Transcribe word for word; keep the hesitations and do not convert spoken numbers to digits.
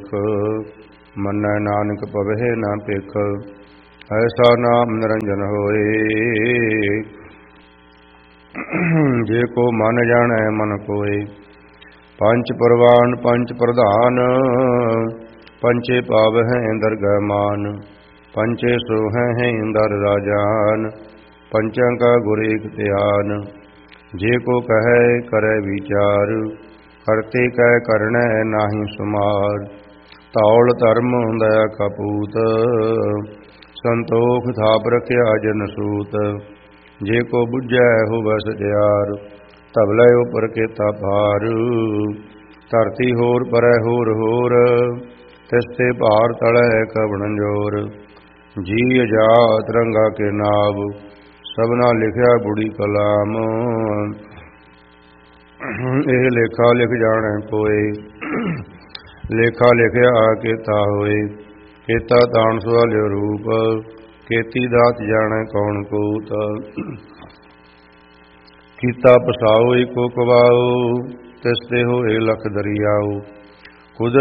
ਲਿਖ, ਮੰਨੈ ਨਾਨਕ ਪਵਹਿ ਨਾ ਭਿਖ। ਐਸਾ ਨਾਮ ਨਿਰੰਜਨ ਹੋਏ, ਜੇ ਕੋ ਮਨ ਜਾਣੈ ਮਨ ਕੋਇ। ਪੰਚ ਪਰਵਾਨ ਪੰਚ ਪ੍ਰਧਾਨ, ਪੰਚੇ ਪਾਵਹਿ ਦਰਗਹਿ ਮਾਨ। ਪੰਚੇ ਸੋਹਹਿ ਦਰ ਰਾਜਾਨ, ਪੰਚਾਂ ਕਾ ਗੁਰ ਏਕ ਧਿਆਨ। ਜੇ ਕੋ ਕਹੈ ਕਰੈ ਵਿਚਾਰ, ਕਰਤੇ ਕਹਿ ਕਰਣੈ ਨਾਹੀ ਸੁਮਾਰ। ਧੌਲ ਧਰਮ ਦਇਆ ਕਪੂਤ, ਸੰਤੋਖ ਥਾਪ ਰਖਿਆ ਜਨ ਸੂਤ। ਜੇ ਕੋ ਬੁਝੈ ਹੋਵੈ ਸਚਿਆਰ, ਧਵਲੇ ਉਪਰ ਕੇਤਾ ਭਾਰ। ਧਰਤੀ ਹੋਰ ਪਰੈ ਹੋਰ ਹੋਰ, ਤਿਸ ਤੇ ਭਾਰ ਤਲੈ ਕਵਣ ਜੋਰ। ਜੀ ਅਜਾਤ ਰੰਗਾ ਕੇ ਨਾਵ, ਸਭਨਾ ਲਿਖਿਆ ਬੁੜੀ ਕਲਾਮ। ਇਹ ਲੇਖਾ ਲਿਖ ਜਾਣੈ ਕੋਇ, ਲੇਖਾ ਲਿਖਿਆ ਕੇਤਾ ਹੋਏ। ਕੇਤਾ ਤਾਣ ਸੁਆਲਿਓ ਰੂਪ, ਕੇਤੀ ਦਾਤ ਜਾਣੈ ਕੌਣ ਕੂਤ। ਕੀਤਾ ਪਸਾਓ ਏਕੋ ਕਵਾਓ, ਤਿਸ ਤੇ ਹੋਏ ਲਖ ਦਰਿਆਓ।